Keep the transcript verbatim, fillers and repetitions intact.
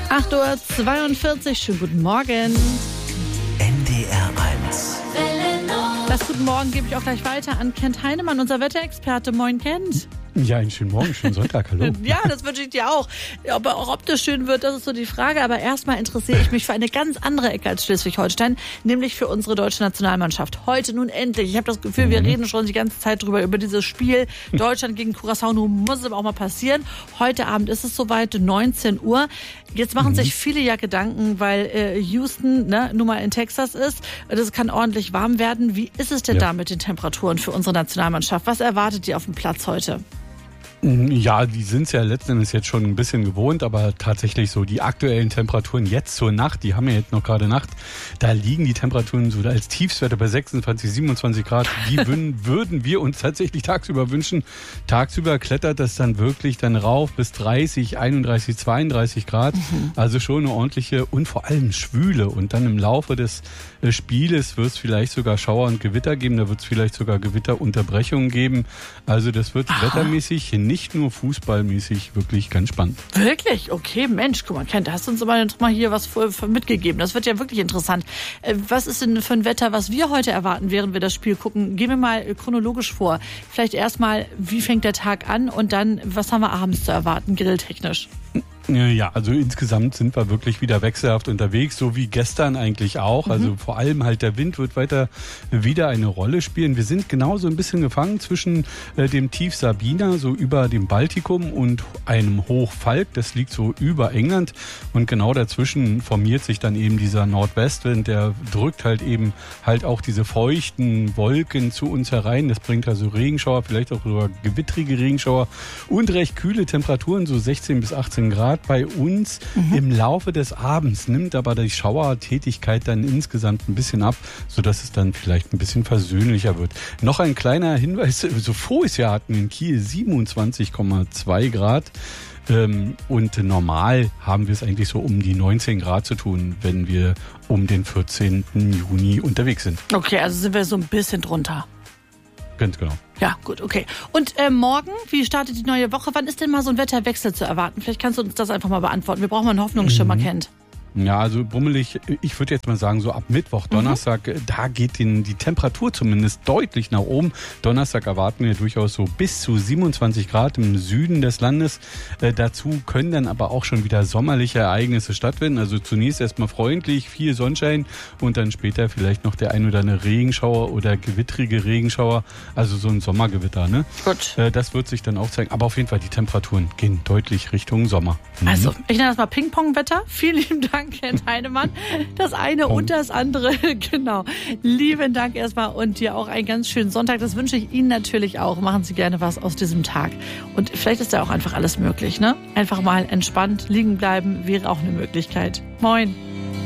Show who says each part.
Speaker 1: acht Uhr zweiundvierzig, schönen guten Morgen.
Speaker 2: N D R eins.
Speaker 1: Das Guten Morgen gebe ich auch gleich weiter an Kent Heinemann, unser Wetterexperte. Moin, Kent.
Speaker 3: Ja, einen schönen Morgen, schönen Sonntag, hallo.
Speaker 1: Ja, das wünsche ich dir auch. Ob auch optisch schön wird, das ist so die Frage. Aber erstmal interessiere ich mich für eine ganz andere Ecke als Schleswig-Holstein, nämlich für unsere deutsche Nationalmannschaft. Heute nun endlich. Ich habe das Gefühl, wir reden schon die ganze Zeit drüber, über dieses Spiel Deutschland gegen Curaçao. Nun muss es aber auch mal passieren. Heute Abend ist es soweit, neunzehn Uhr. Jetzt machen sich viele ja Gedanken, weil äh, Houston ne, nun mal in Texas ist. Das kann ordentlich warm werden. Wie ist es denn
Speaker 3: Ja.
Speaker 1: da mit den Temperaturen für unsere Nationalmannschaft? Was erwartet ihr auf dem Platz heute?
Speaker 3: Ja, die sind es ja letzten Endes jetzt schon ein bisschen gewohnt, aber tatsächlich so die aktuellen Temperaturen jetzt zur Nacht, die haben ja jetzt noch gerade Nacht, da liegen die Temperaturen so als Tiefstwerte bei sechsundzwanzig, siebenundzwanzig Grad. Die würden, würden wir uns tatsächlich tagsüber wünschen. Tagsüber klettert das dann wirklich dann rauf bis dreißig, einunddreißig, zweiunddreißig Grad. Mhm. Also schon eine ordentliche und vor allem Schwüle. Und dann im Laufe des äh, Spieles wird es vielleicht sogar Schauer und Gewitter geben. Da wird es vielleicht sogar Gewitterunterbrechungen geben. Also das wird Aha. wettermäßig nicht nur fußballmäßig wirklich ganz spannend.
Speaker 1: Wirklich? Okay, Mensch, guck mal, Kent, da hast du uns aber mal hier was mitgegeben. Das wird ja wirklich interessant. Was ist denn für ein Wetter, was wir heute erwarten, während wir das Spiel gucken? Gehen wir mal chronologisch vor. Vielleicht erstmal, wie fängt der Tag an und dann, was haben wir abends zu erwarten, grilltechnisch?
Speaker 3: Ja, also insgesamt sind wir wirklich wieder wechselhaft unterwegs, so wie gestern eigentlich auch. Mhm. Also vor allem halt der Wind wird weiter wieder eine Rolle spielen. Wir sind genauso ein bisschen gefangen zwischen äh, dem Tief Sabina, so über dem Baltikum und einem Hoch Falk. Das liegt so über England und genau dazwischen formiert sich dann eben dieser Nordwestwind. Der drückt halt eben halt auch diese feuchten Wolken zu uns herein. Das bringt also Regenschauer, vielleicht auch sogar gewittrige Regenschauer und recht kühle Temperaturen, so sechzehn bis achtzehn Grad. Bei uns mhm. im Laufe des Abends nimmt aber die Schauertätigkeit dann insgesamt ein bisschen ab, sodass es dann vielleicht ein bisschen versöhnlicher wird. Noch ein kleiner Hinweis, so voriges Jahr hatten wir in Kiel siebenundzwanzig Komma zwei Grad ähm, und normal haben wir es eigentlich so um die neunzehn Grad zu tun, wenn wir um den vierzehnten Juni unterwegs sind.
Speaker 1: Okay, also sind wir so ein bisschen drunter.
Speaker 3: Ganz genau.
Speaker 1: Ja, gut, okay. Und äh, morgen, wie startet die neue Woche? Wann ist denn mal so ein Wetterwechsel zu erwarten? Vielleicht kannst du uns das einfach mal beantworten. Wir brauchen mal einen Hoffnungsschimmer, mhm. Kent.
Speaker 3: Ja, also bummelig, ich würde jetzt mal sagen, so ab Mittwoch, Donnerstag, mhm. da geht den, die Temperatur zumindest deutlich nach oben. Donnerstag erwarten wir durchaus so bis zu siebenundzwanzig Grad im Süden des Landes. Äh, dazu können dann aber auch schon wieder sommerliche Ereignisse stattfinden. Also zunächst erstmal freundlich, viel Sonnenschein und dann später vielleicht noch der ein oder andere Regenschauer oder gewittrige Regenschauer. Also so ein Sommergewitter, ne?
Speaker 1: Gut.
Speaker 3: Äh, das wird sich dann auch zeigen. Aber auf jeden Fall, die Temperaturen gehen deutlich Richtung Sommer. Mhm.
Speaker 1: Also, ich nenne das mal Ping-Pong-Wetter. Vielen lieben Dank, Kent Heinemann. Das eine und das andere, genau. Lieben Dank erstmal und dir auch einen ganz schönen Sonntag. Das wünsche ich Ihnen natürlich auch. Machen Sie gerne was aus diesem Tag. Und vielleicht ist ja auch einfach alles möglich, ne? Einfach mal entspannt liegen bleiben wäre auch eine Möglichkeit. Moin.